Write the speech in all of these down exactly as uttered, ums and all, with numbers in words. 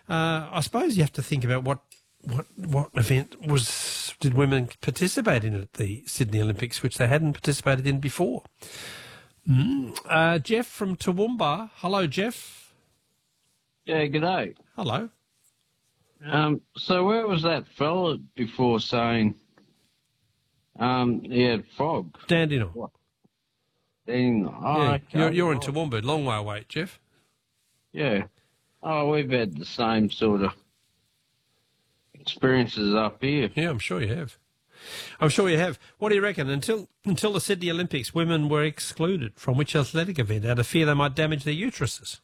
uh, I suppose you have to think about what what what event was did women participate in at the Sydney Olympics, which they hadn't participated in before. Mm. Uh, Jeff from Toowoomba. Hello, Jeff. Yeah, g'day. Hello. Um, so where was that fella before saying um, he had fog? Dandenong. What? Then, oh, Yeah, okay, you're, you're in right. Toowoomba, long way away, Jeff. Yeah. Oh, we've had the same sort of experiences up here. Yeah, I'm sure you have. I'm sure you have. What do you reckon? Until until the Sydney Olympics, women were excluded from which athletic event out of fear they might damage their uteruses?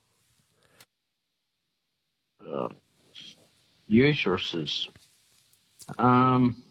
Uh, uteruses. Um,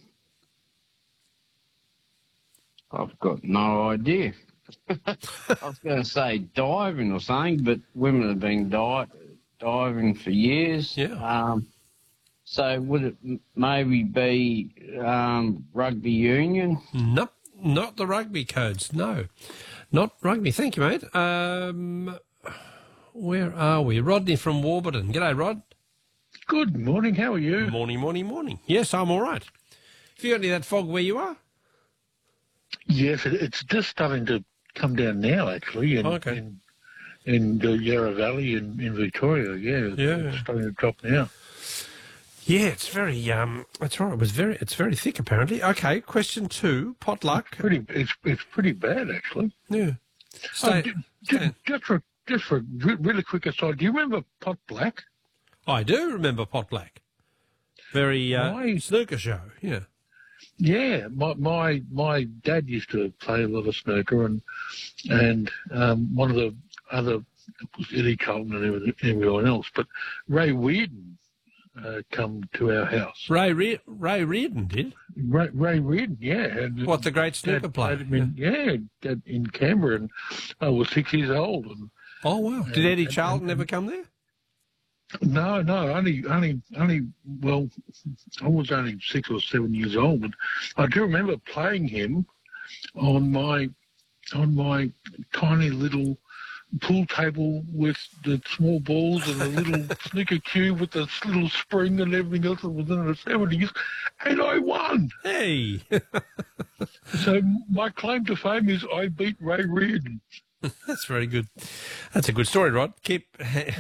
I've got no idea. I was going to say diving or something, but women have been di- diving for years. Yeah. Um, so would it m- maybe be um, rugby union? Nope, not the rugby codes. No, not rugby. Thank you, mate. Um, where are we? Rodney from Warburton. G'day, Rod. Good morning. How are you? Morning, morning, morning. Yes, I'm all right. Have you got any of that fog where you are? Yes, it, it's just starting to come down now, actually, in, Okay. in, in the Yarra Valley in, in Victoria. Yeah, it's, Yeah. it's starting to drop now. Yeah, it's very. Um, that's right. It was very. It's very thick, apparently. Okay. Question two. Potluck. Pretty, it's it's pretty bad, actually. Yeah. Oh, Stay, ju- stay- ju- just for just for re- really quick aside, do you remember Pot Black? I do remember Pot Black. Very uh, Why? snooker show. Yeah. Yeah, my my my dad used to play a lot of snooker, and and um, one of the other was Eddie Colton and everything- everyone else, but Ray Weirden uh, come to our house. Ray Re- Ray Reardon did. Ray, Ray Reardon, yeah. And What, the great snooker Dad player? played him in, yeah, Dad in Canberra, and I was six years old. And Oh wow. Did Eddie Charlton ever come there? no, no, only, only, only. Well, I was only six or seven years old, but I do remember playing him on my on my tiny little pool table with the small balls and the little snooker cube with the little spring and everything else that was in the seventies, and I won. Hey. So my claim to fame is I beat Ray Reardon. That's very good. That's a good story, Rod. Keep. Hey,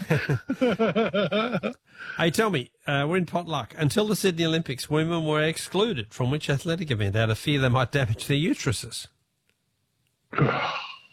tell me, uh, we're in Potluck. Until the Sydney Olympics, women were excluded from which athletic event out of fear they might damage their uteruses? I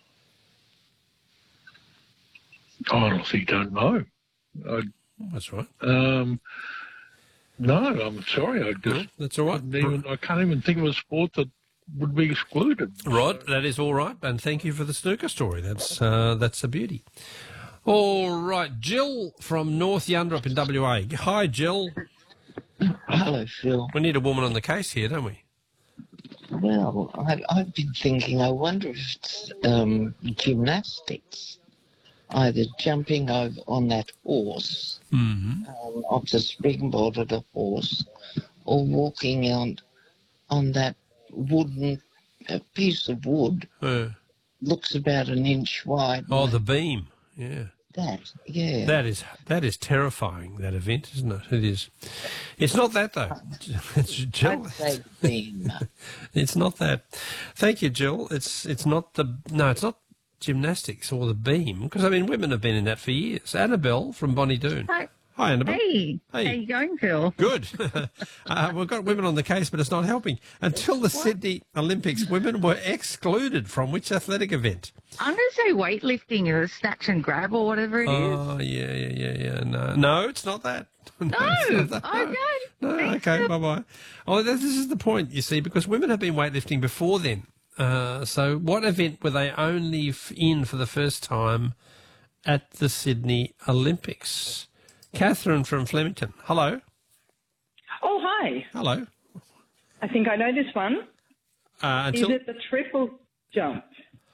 honestly don't know. I, That's right. um, no, I'm sorry. I just Well, that's all right. couldn't even, I can't even think of a sport that would be excluded. Rod, that is all right, and thank you for the snooker story. That's uh, that's a beauty. All right, Jill from North Yunderup in W A. Hi, Jill. Hello, Phil. We need a woman on the case here, don't we? Well, I, I've been thinking, I wonder if it's um, gymnastics, either jumping over on that horse, Mm-hmm. um, off the springboard of the horse, or walking on, on that wooden uh, piece of wood, Uh, looks about an inch wide. oh, the beam. Yeah. That, yeah. That is that is terrifying, that event, isn't it? It is. It's not that, though. It's Jill. I'd say beam. It's not that. Thank you, Jill. It's it's not the no. It's not gymnastics or the beam, because I mean women have been in that for years. Annabelle from Bonnie Doon. Hi. Hi, Annabelle. Hey, Hey. how you going, Phil? Good. uh, we've got women on the case, but it's not helping. Until the Sydney Olympics, women were excluded from which athletic event? I'm going to say weightlifting or snatch and grab or whatever it is. Oh, yeah, yeah, yeah, yeah. No, no, it's not that. No, No, it's not that. okay. No, Thanks, okay, Phil. bye-bye. Oh, this this is the point, you see, because women have been weightlifting before then. Uh, so what event were they only f- in for the first time at the Sydney Olympics? Catherine from Flemington. Hello. Oh, hi. Hello. I think I know this one. Uh, Is until it the triple jump?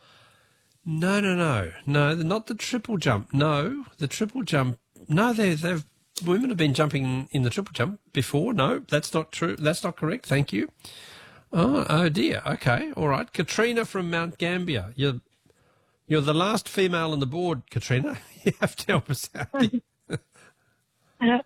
No, no, no, no, not the triple jump. No, the triple jump. No, they, they've women have been jumping in the triple jump before. No, that's not true. That's not correct. Thank you. Oh, oh dear. Okay, all right. Katrina from Mount Gambier. You're you're the last female on the board, Katrina. You have to help us out. Uh,